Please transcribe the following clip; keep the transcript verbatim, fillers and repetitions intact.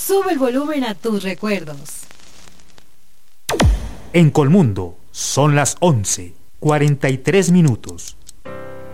Sube el volumen a tus recuerdos. En Colmundo son las once, cuarenta y tres minutos.